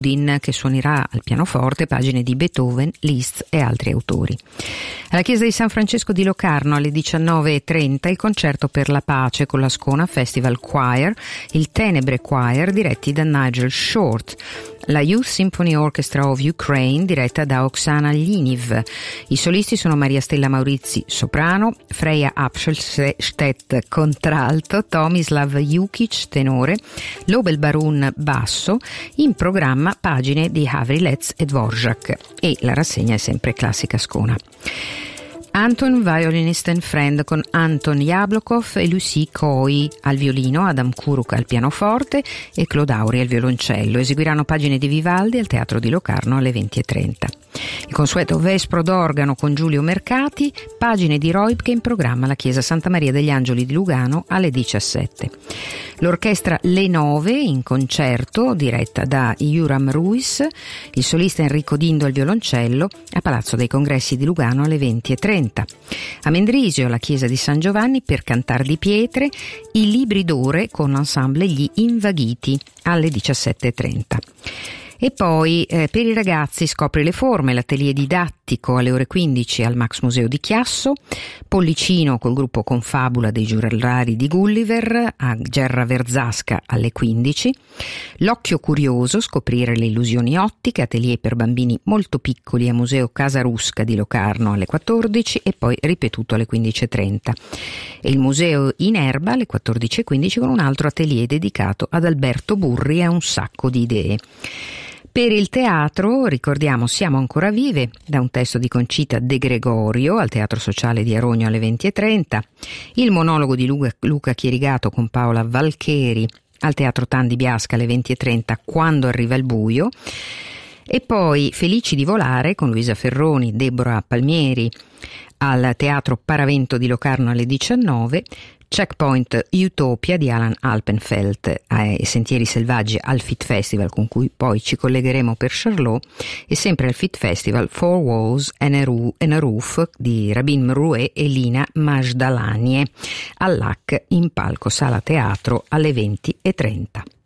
che suonerà al pianoforte pagine di Beethoven, Liszt e altri autori. Alla chiesa di San Francesco di Locarno alle 19:30 il concerto per la pace con l'Ascona Festival Choir, il Tenebre Choir diretti da Nigel Short, la Youth Symphony Orchestra of Ukraine diretta da Oksana Liniv. I solisti sono Maria Stella Maurizi soprano, Freya Apselstedt contralto, Tomislav Jukic tenore, Lobel Barun basso. In programma pagine di Havrilets e Dvorak e la rassegna è sempre Classica Ascona. Anton Violinist and Friend con Anton Jablokov e Lucie Coy al violino, Adam Kuruk al pianoforte e Claude Auri al violoncello. Eseguiranno pagine di Vivaldi al Teatro di Locarno alle 20:30. Il consueto Vespro d'organo con Giulio Mercati, pagine di Roibke in programma alla Chiesa Santa Maria degli Angeli di Lugano alle 17. L'orchestra Le Nove in concerto diretta da Juram Ruiz, il solista Enrico Dindo al violoncello a Palazzo dei Congressi di Lugano alle 20:30. A Mendrisio, alla chiesa di San Giovanni, per Cantar di Pietre, i Libri d'Ore con l'ensemble Gli Invaghiti alle 17:30. E poi per i ragazzi Scopri le forme, l'atelier didattico alle ore 15 al Max Museo di Chiasso, Pollicino col gruppo Confabula dei giurellari di Gulliver a Gerra Verzasca alle 15, L'occhio curioso, scoprire le illusioni ottiche, atelier per bambini molto piccoli a Museo Casa Rusca di Locarno alle 14 e poi ripetuto alle 15:30. E il Museo in Erba alle 14:15 con un altro atelier dedicato ad Alberto Burri e a un sacco di idee. Per il teatro, ricordiamo Siamo ancora vive, da un testo di Concita De Gregorio al Teatro Sociale di Arogno alle 20:30, il monologo di Luca Chierigato con Paola Valcheri al Teatro Tan di Biasca alle 20:30 Quando arriva il buio, e poi Felici di volare con Luisa Ferroni, Deborah Palmieri al Teatro Paravento di Locarno alle 19, Checkpoint Utopia di Alan Alpenfeld ai Sentieri Selvaggi al Fit Festival, con cui poi ci collegheremo per Charlot, e sempre al Fit Festival Four Walls and a Roof di Rabin Mrouet e Lina Majdalanie all'AC in palco Sala Teatro alle 20:30.